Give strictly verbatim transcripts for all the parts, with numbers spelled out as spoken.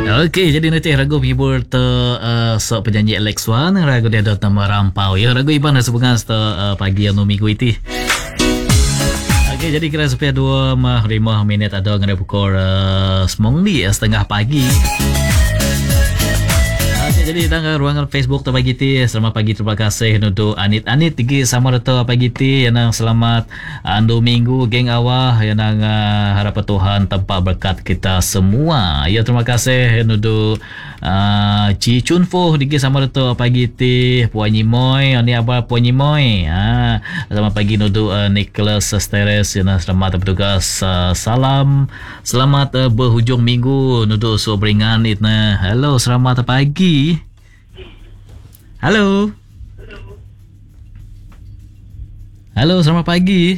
Okey, jadi nanti ragu menghibur te uh, so penyanyi Alex Wan, ragu dia ada nama Rampau ya. Ragu iban sebenarnya uh, pagi anu minggu itu. Okey, jadi kira supaya dua lima minit ada ngada pukul uh, semong ni setengah pagi. Jadi tangga ruangan Facebook tu pagi ti. Selamat pagi, terima kasih untuk Anit-Anit tinggi sama reto pagi ti yang selamat ando minggu geng awah yang uh, harapan Tuhan tempat berkat kita semua. Ya, terima kasih untuk uh, Ci Chunfo tinggi sama reto pagi ti. Puan Nyimoy, ni apa Puan Nyimoy. Ha, selamat pagi untuk uh, Nicholas Steres yang selamat bertugas. Uh, salam selamat uh, berhujung minggu untuk sobringan itna. Hello, selamat pagi. Halo. Halo, selamat pagi.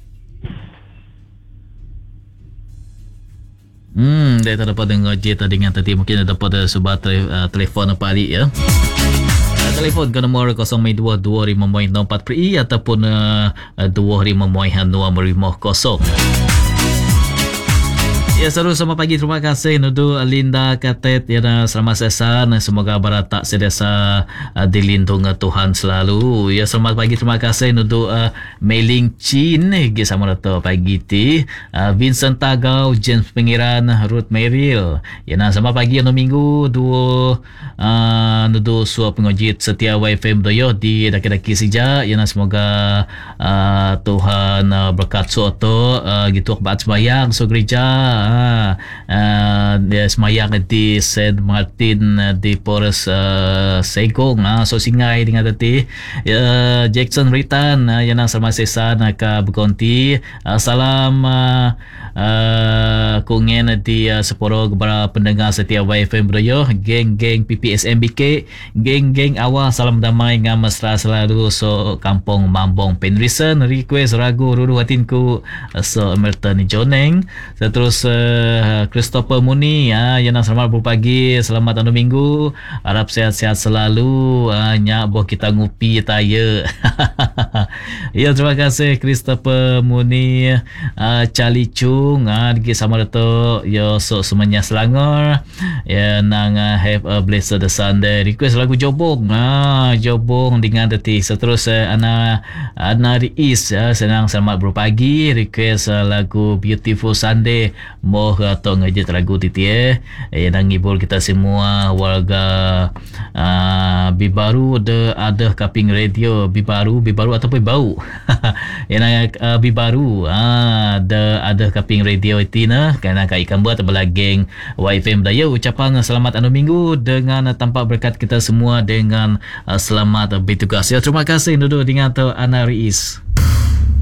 Hmm, dia tak dapat dengar je tadi dengan tadi. Mungkin dia dapat sebuah tele, uh, telefon apa hari ya. Uh, telefon ke nombor kosong dua dua lima empat pri ataupun uh, dua lima lima kosong. Ya, seru sama pagi. Terima kasih untuk Linda Katet yang selamat sesan. Semoga beratak sedasa uh, dilindungi Tuhan selalu. Ya, selamat pagi. Terima kasih untuk uh, Meiling Chin sama rata pagi ti. Uh, Vincent Tagau, James Pengiran, Ruth Merrill. Ya, nah selamat pagi untuk minggu dua uh, untuk suap pengojit setia Y F M doyo di daki-daki sejak. Ya, nah semoga uh, Tuhan uh, berkat suatu uh, gitu kebat sembayang so gereja. Ah, uh, dia semayang di Saint Martin uh, di Forest uh, Segong ah, so singai dengan tadi uh, Jackson Ritan uh, yang sama sesan uh, ke berkonti uh, salam uh, uh, kungen di uh, seporo kepada pendengar setia Y F M Broyo, geng-geng P P S M B K, geng-geng awal salam damai ngam mesra selalu so kampung Mambong Penrisen request ragu ruru hatinku uh, so Merton Joneng terus uh, Christopher Muni ya, yang selamat berpagi, selamat anu minggu, harap sehat-sehat selalu. Uh, nyak boh kita ngupi taya. Ya, terima kasih Christopher Muni, uh, Charlie Chung, ah uh, di sama dato yo so semuanya Selangor. Ya, nang uh, have a blessed Sunday. Request lagu Jobong. Ah, uh, Jobong dengan tadi. Seterus uh, ana ana Riis uh, senang selamat berpagi. Request uh, lagu Beautiful Sunday. Moh atau ngejit lagu titi eh eh nang ngibur kita semua warga uh, Bibaru de ada kaping radio Bibaru Bibaru ataupun bau yang uh, Bibaru ah de ada kaping radio itina kerana kai ikan buat belah geng Y F M daya ucapan selamat anu minggu dengan uh, tanpa berkat kita semua dengan uh, selamat bertugas. Ya, terima kasih duduk dengan tu Ana Riis.